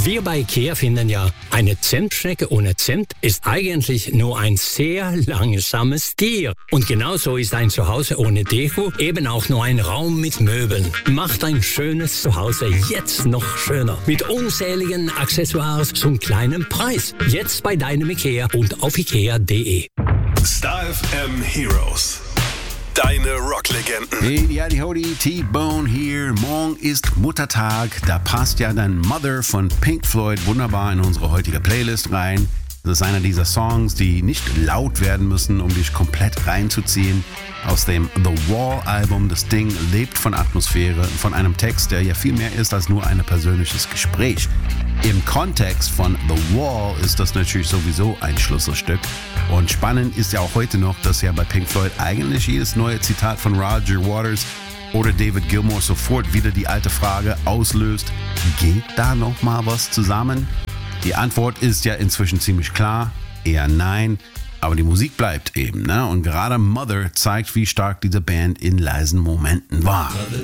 Wir bei IKEA finden ja, eine Zimtschnecke ohne Zimt ist eigentlich nur ein sehr langsames Tier. Und genauso ist ein Zuhause ohne Deko eben auch nur ein Raum mit Möbeln. Macht ein schönes Zuhause jetzt noch schöner. Mit unzähligen Accessoires zum kleinen Preis. Jetzt bei deinem IKEA und auf ikea.de. Star FM Heroes. Deine Rocklegenden. Hey, howdy, T-Bone hier. Morgen ist Muttertag. Da passt ja dann Mother von Pink Floyd wunderbar in unsere heutige Playlist rein. Das ist einer dieser Songs, die nicht laut werden müssen, um dich komplett reinzuziehen. Aus dem The Wall-Album. Das Ding lebt von Atmosphäre, von einem Text, der ja viel mehr ist als nur ein persönliches Gespräch. Im Kontext von The Wall ist das natürlich sowieso ein Schlüsselstück. Und spannend ist ja auch heute noch, dass ja bei Pink Floyd eigentlich jedes neue Zitat von Roger Waters oder David Gilmour sofort wieder die alte Frage auslöst: Geht da noch mal was zusammen? Die Antwort ist ja inzwischen ziemlich klar, eher nein. Aber die Musik bleibt eben, ne? Und gerade Mother zeigt, wie stark diese Band in leisen Momenten war.